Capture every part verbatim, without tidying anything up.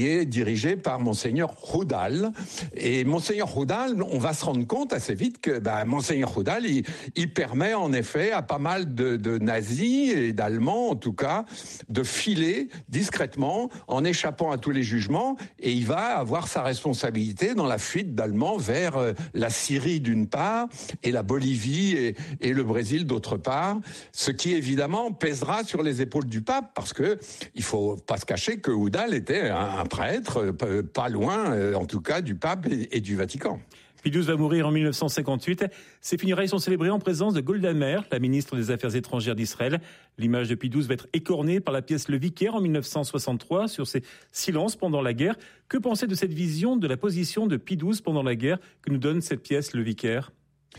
est dirigé par Monseigneur Houdal. Et Monseigneur Houdal, on va se rendre compte assez vite que bah, Monseigneur Houdal, il, il permet en effet à pas mal de, de nazis et d'Allemands en tout cas de filer discrètement en échappant à tous les jugements, et il va avoir sa responsabilité dans la fuite d'Allemands vers euh, la Syrie d'une part et la Bolivie et, et le Brésil d'autre part, ce qui évidemment pèsera sur les épaules du pape, parce que il faut pas se cacher que Houdal était un, un prêtre pas loin, en tout cas, du pape et du Vatican. Pie douze va mourir en mille neuf cent cinquante-huit. Ses funérailles sont célébrées en présence de Golda Meir, la ministre des Affaires étrangères d'Israël. L'image de Pie douze va être écornée par la pièce Le Vicaire en mille neuf cent soixante-trois sur ses silences pendant la guerre. Que penser de cette vision de la position de Pie douze pendant la guerre que nous donne cette pièce Le Vicaire ?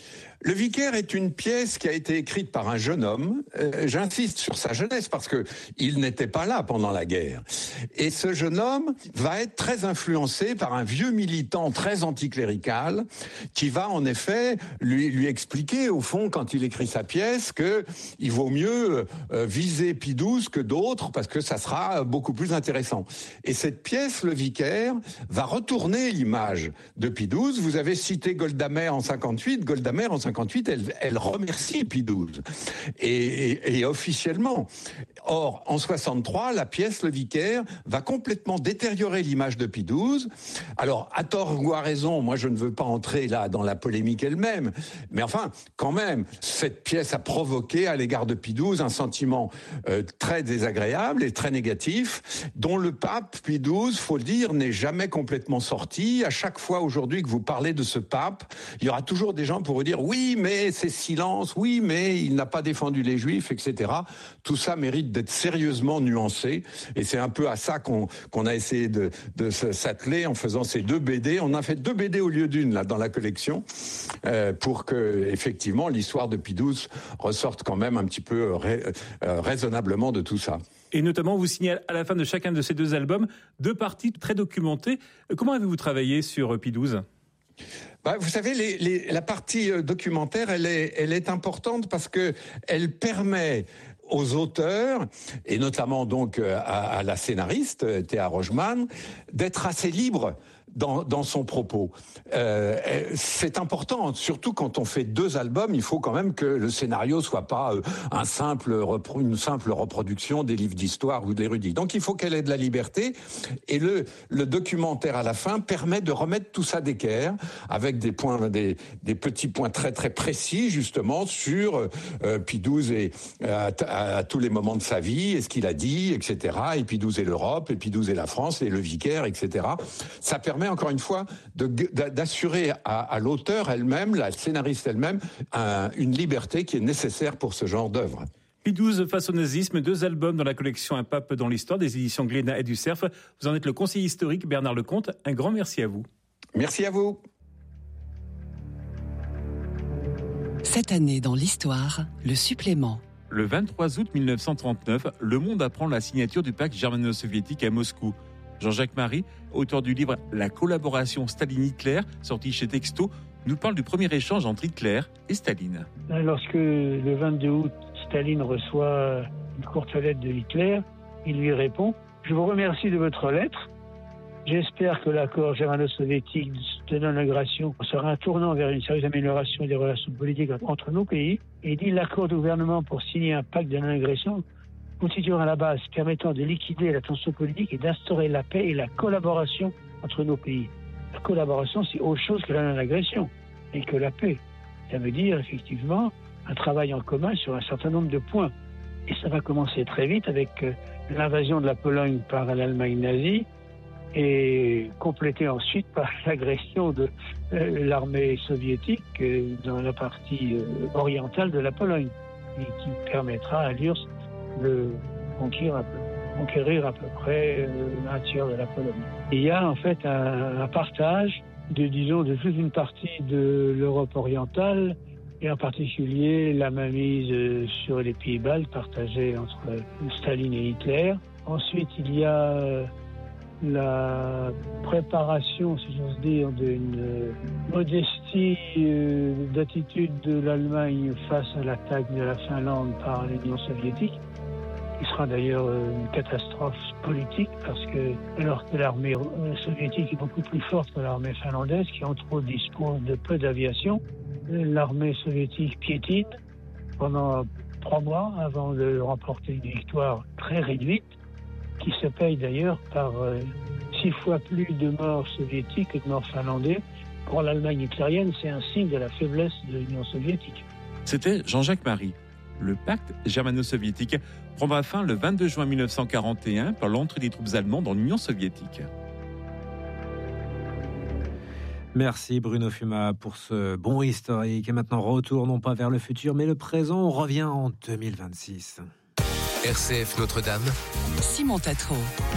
Le Vicaire est une pièce qui a été écrite par un jeune homme. Euh, j'insiste sur sa jeunesse parce que il n'était pas là pendant la guerre. Et ce jeune homme va être très influencé par un vieux militant très anticlérical qui va en effet lui, lui expliquer au fond quand il écrit sa pièce que il vaut mieux euh, viser Pie douze que d'autres parce que ça sera beaucoup plus intéressant. Et cette pièce, Le Vicaire, va retourner l'image de Pie douze. Vous avez cité Golda Meir en cinquante-huit. Golda Meir en cinquante-huit, elle, elle remercie Pie douze, et, et, et officiellement. Or, en soixante-trois, la pièce Le Vicaire va complètement détériorer l'image de Pie douze. Alors, à tort ou à raison, moi je ne veux pas entrer là dans la polémique elle-même, mais enfin, quand même, cette pièce a provoqué à l'égard de Pie douze un sentiment euh, très désagréable et très négatif, dont le pape Pie douze, faut le dire, n'est jamais complètement sorti. À chaque fois aujourd'hui que vous parlez de ce pape, il y aura toujours des gens pour vous dire oui, mais c'est silence, oui, mais il n'a pas défendu les Juifs, et cetera. Tout ça mérite d'être sérieusement nuancé, et c'est un peu à ça qu'on, qu'on a essayé de, de s'atteler en faisant ces deux B D. On a fait deux B D au lieu d'une là dans la collection, euh, pour que effectivement l'histoire de Pie douze ressorte quand même un petit peu rai, euh, raisonnablement de tout ça. Et notamment, vous signez à la fin de chacun de ces deux albums deux parties très documentées. Comment avez-vous travaillé sur Pie douze ? Bah, vous savez, les, les, la partie documentaire, elle est, elle est importante parce que elle permet aux auteurs, et notamment donc à, à la scénariste Théa Rogeman, d'être assez libres dans, dans son propos. Euh, c'est important, surtout quand on fait deux albums, il faut quand même que le scénario soit pas un simple repro- une simple reproduction des livres d'histoire ou d'érudits. Donc il faut qu'elle ait de la liberté, et le, le documentaire à la fin permet de remettre tout ça d'équerre avec des points, des, des petits points très très précis justement sur euh, Pie douze et euh, à, à tous les moments de sa vie, et ce qu'il a dit, et cetera. Et Pie douze et l'Europe, et Pie douze et la France, et le Vicaire, et cetera. Ça permet encore une fois de, d'assurer à, à l'auteur elle-même, la scénariste elle-même, un, une liberté qui est nécessaire pour ce genre d'œuvre. Pie douze face au nazisme, deux albums dans la collection Un pape dans l'histoire des éditions Glénat et du Cerf. Vous en êtes le conseiller historique Bernard Lecomte. Un grand merci à vous. Merci à vous. Cette année dans l'histoire, le supplément. Le vingt-trois août mille neuf cent trente-neuf, le monde apprend la signature du pacte germano-soviétique à Moscou. Jean-Jacques Marie, auteur du livre La collaboration Staline-Hitler, sorti chez Texto, nous parle du premier échange entre Hitler et Staline. Lorsque le vingt-deux août, Staline reçoit une courte lettre de Hitler, il lui répond « Je vous remercie de votre lettre. J'espère que l'accord germano-soviétique de non-agression sera un tournant vers une sérieuse amélioration des relations politiques entre nos pays. » Et il dit « L'accord du gouvernement pour signer un pacte de non-agression constituera la base permettant de liquider la tension politique et d'instaurer la paix et la collaboration entre nos pays. » La collaboration, c'est autre chose que la non-agression et que la paix. Ça veut dire, effectivement, un travail en commun sur un certain nombre de points. Et ça va commencer très vite avec l'invasion de la Pologne par l'Allemagne nazie et complété ensuite par l'agression de euh, l'armée soviétique euh, dans la partie euh, orientale de la Pologne, et qui permettra à l'U R S S de conquérir à peu, conquérir à peu près euh, un tiers de la Pologne. Et il y a en fait un, un partage de, disons, de toute une partie de l'Europe orientale, et en particulier la mainmise euh, sur les pays baltes partagée entre euh, Staline et Hitler. Ensuite, il y a euh, la préparation, si j'ose dire, d'une euh, modestie euh, d'attitude de l'Allemagne face à l'attaque de la Finlande par l'Union soviétique. qui sera d'ailleurs une catastrophe politique parce que, alors que l'armée soviétique est beaucoup plus forte que l'armée finlandaise, qui entre autres dispose de peu d'aviation, l'armée soviétique piétine pendant trois mois avant de remporter une victoire très réduite, qui se paye d'ailleurs par euh, six fois plus de morts soviétiques que de morts finlandais. Pour l'Allemagne hitlérienne, c'est un signe de la faiblesse de l'Union soviétique. C'était Jean-Jacques Marie. Le pacte germano-soviétique prendra fin le vingt-deux juin mille neuf cent quarante et un par l'entrée des troupes allemandes dans l'Union soviétique. Merci Bruno Fuma pour ce bon historique. Et maintenant, retour non pas vers le futur, mais le présent. On revient en deux mille vingt-six. R C F Notre-Dame. Simon Tatro.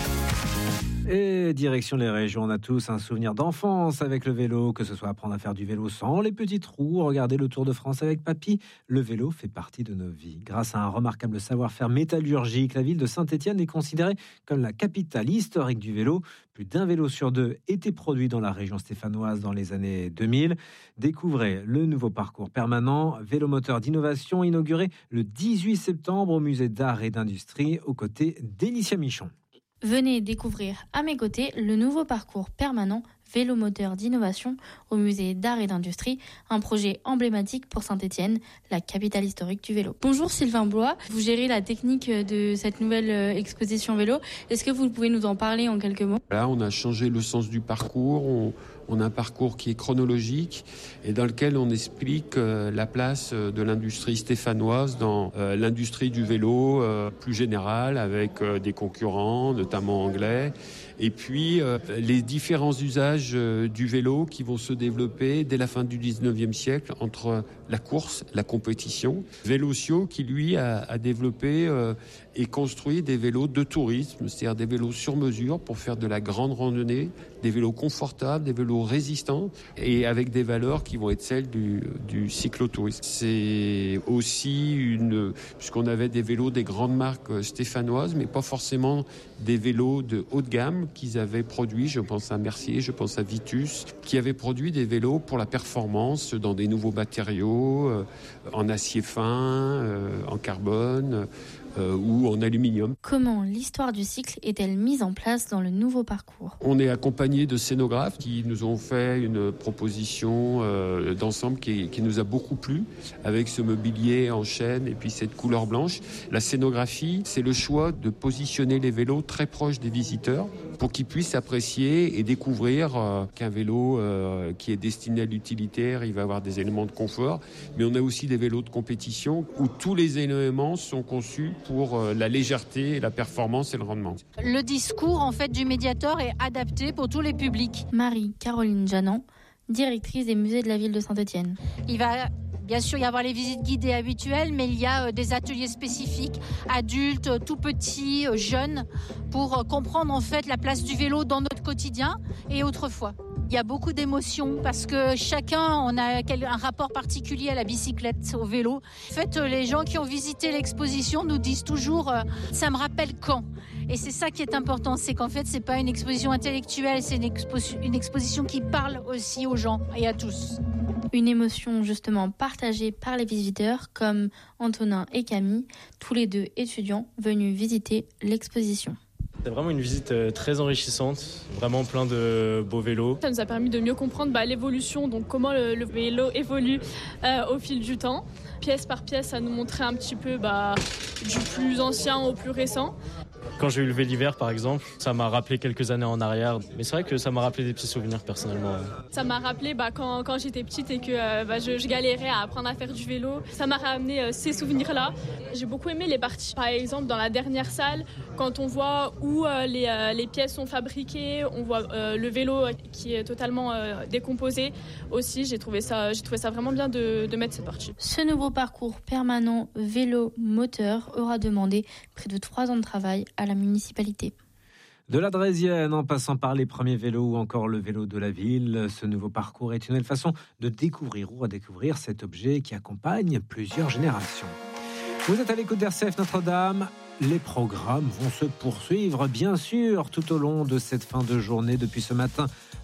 Et direction les régions, on a tous un souvenir d'enfance avec le vélo, que ce soit apprendre à faire du vélo sans les petites roues, regarder le Tour de France avec papy. Le vélo fait partie de nos vies. Grâce à un remarquable savoir-faire métallurgique, la ville de Saint-Étienne est considérée comme la capitale historique du vélo. Plus d'un vélo sur deux était produit dans la région stéphanoise dans les années deux mille. Découvrez le nouveau parcours permanent Vélomoteur d'innovation inauguré le dix-huit septembre au musée d'art et d'industrie aux côtés d'Elicia Michon. Venez découvrir à mes côtés le nouveau parcours permanent Vélomoteur d'innovation au musée d'art et d'industrie, un projet emblématique pour Saint-Étienne, la capitale historique du vélo. Bonjour Sylvain Blois, vous gérez la technique de cette nouvelle exposition vélo. Est-ce que vous pouvez nous en parler en quelques mots ? Là, on a changé le sens du parcours. On, on a un parcours qui est chronologique et dans lequel on explique euh, la place de l'industrie stéphanoise dans euh, l'industrie du vélo euh, plus générale, avec euh, des concurrents, notamment anglais. Et puis, euh, les différents usages euh, du vélo qui vont se développer dès la fin du dix-neuvième siècle entre la course, la compétition. Vélocio qui, lui, a, a développé euh, et construit des vélos de tourisme, c'est-à-dire des vélos sur mesure pour faire de la grande randonnée, des vélos confortables, des vélos résistants et avec des valeurs qui vont être celles du, du cyclotourisme. C'est aussi une... puisqu'on avait des vélos des grandes marques stéphanoises, mais pas forcément des vélos de haut de gamme qu'ils avaient produits, je pense à Mercier, je pense à Vitus, qui avaient produit des vélos pour la performance dans des nouveaux matériaux, euh, en acier fin, euh, en carbone euh, ou en aluminium. Comment l'histoire du cycle est-elle mise en place dans le nouveau parcours ? On est accompagné de scénographes qui nous ont fait une proposition euh, d'ensemble qui, qui nous a beaucoup plu, avec ce mobilier en chêne et puis cette couleur blanche. La scénographie, c'est le choix de positionner les vélos très proches des visiteurs pour qu'ils puissent apprécier et découvrir euh, qu'un vélo euh, qui est destiné à l'utilitaire, il va avoir des éléments de confort, mais on a aussi des vélos de compétition où tous les éléments sont conçus pour euh, la légèreté, la performance et le rendement. Le discours en fait du médiateur est adapté pour tous les publics. Marie-Caroline Janan, directrice des musées de la ville de Saint-Étienne. Il va bien sûr y avoir les visites guidées habituelles, mais il y a des ateliers spécifiques, adultes, tout petits, jeunes, pour comprendre en fait la place du vélo dans notre quotidien et autrefois. Il y a beaucoup d'émotions parce que chacun on a un rapport particulier à la bicyclette, au vélo. En fait, les gens qui ont visité l'exposition nous disent toujours euh, « ça me rappelle quand ?» Et c'est ça qui est important, c'est qu'en fait, c'est pas une exposition intellectuelle, c'est une, expo- une exposition qui parle aussi aux gens et à tous. Une émotion justement partagée par les visiteurs comme Antonin et Camille, tous les deux étudiants venus visiter l'exposition. C'est vraiment une visite très enrichissante, vraiment plein de beaux vélos. Ça nous a permis de mieux comprendre bah, l'évolution, donc comment le, le vélo évolue euh, au fil du temps. Pièce par pièce, ça nous montrait un petit peu bah, du plus ancien au plus récent. Quand j'ai eu le Véliver par exemple, ça m'a rappelé quelques années en arrière. Mais c'est vrai que ça m'a rappelé des petits souvenirs personnellement. Ça m'a rappelé bah, quand, quand j'étais petite et que euh, bah, je, je galérais à apprendre à faire du vélo. Ça m'a ramené euh, ces souvenirs-là. J'ai beaucoup aimé les parties. Par exemple, dans la dernière salle, quand on voit où euh, les, euh, les pièces sont fabriquées, on voit euh, le vélo qui est totalement euh, décomposé. Aussi, j'ai trouvé ça, j'ai trouvé ça vraiment bien de, de mettre cette partie. Ce nouveau parcours permanent vélo-moteur aura demandé près de trois ans de travail à la municipalité. De la Draisienne, en passant par les premiers vélos ou encore le vélo de la ville, ce nouveau parcours est une nouvelle façon de découvrir ou redécouvrir cet objet qui accompagne plusieurs générations. Vous êtes à l'écoute d'R C F Notre-Dame. Les programmes vont se poursuivre, bien sûr, tout au long de cette fin de journée. Depuis ce matin,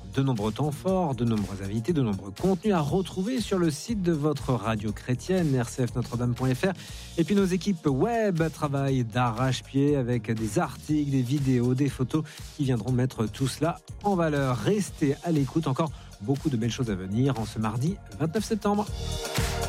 De nombreux temps forts, de nombreux invités, de nombreux contenus à retrouver sur le site de votre radio chrétienne, r c f notre dame point f r. Et puis nos équipes web travaillent d'arrache-pied avec des articles, des vidéos, des photos qui viendront mettre tout cela en valeur. Restez à l'écoute, encore beaucoup de belles choses à venir en ce mardi vingt-neuf septembre.